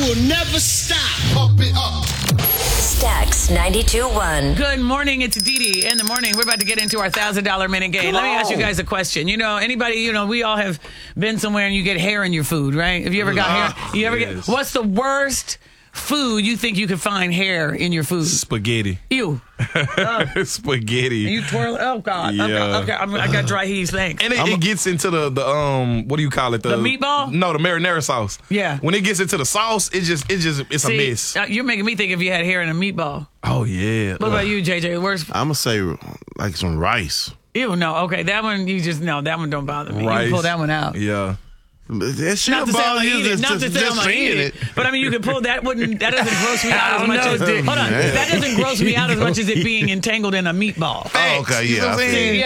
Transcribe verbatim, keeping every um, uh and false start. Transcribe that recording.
will never stop. Pump it up. Stax ninety-two point one. Good morning, it's Dee Dee. In the morning, we're about to get into our one thousand dollars minute game. Come Let me ask you on. guys a question. You know, anybody, you know, we all have been somewhere and you get hair in your food, right? Have you ever got hair? You ever yes. get, what's the worst food you think you could find hair in your food? Spaghetti. Ew. Spaghetti. You twirl it? Oh, God. Yeah. Okay, okay, I'm, I got dry heaves, thanks. And it, it gets into the, the um what do you call it? The meatball? No, the marinara sauce. Yeah. When it gets into the sauce, it just it just it's See, a mess. uh, you're making me think if you had hair in a meatball. Oh yeah. What about you, J J? Worst? I'm gonna say like some rice. Ew, no. Okay, that one, you just, no, that one don't bother me. You Rice. can pull that one out. Yeah. That shit Not to say I'm bother gonna you eat it. just, Not to just, say I'm just gonna eat seeing it. it. But I mean, you can pull that. Wouldn't that doesn't gross me out as much as know. hold on? Yeah. That doesn't gross me out as much as it being entangled in a meatball. Oh, okay, You know yeah. what I'm I feel saying? you.